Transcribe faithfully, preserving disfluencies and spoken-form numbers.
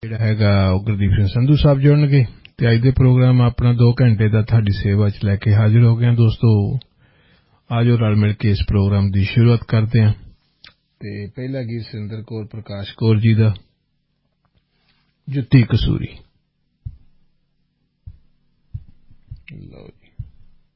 ਜਿਹੜਾ ਹੈਗਾ ਉਹ ਗੁਰਦੀਪ ਸਿੰਘ ਸੰਧੂ ਸਾਹਿਬ ਜੁੜਨਗੇ ਤੇ ਅੱਜ ਦੇ ਪ੍ਰੋਗਰਾਮ ਆਪਣਾ ਦੋ ਘੰਟੇ ਦਾ ਤੁਹਾਡੀ ਸੇਵਾ 'ਚ ਲੈ ਕੇ ਹਾਜ਼ਰ ਹੋ ਗਏ ਹਾਂ ਦੋਸਤੋ। ਆਜੋ ਰਲ ਮਿਲ ਕੇ ਇਸ ਪ੍ਰੋਗਰਾਮ ਦੀ ਸ਼ੁਰੂਆਤ ਕਰਦੇ ਹਾਂ ਤੇ ਪਹਿਲਾ ਗੀਤ ਸਿੰਦਰ ਕੌਰ ਪ੍ਰਕਾਸ਼ ਕੌਰ ਜੀ ਦਾ, ਜੁੱਤੀ ਕਸੂਰੀ।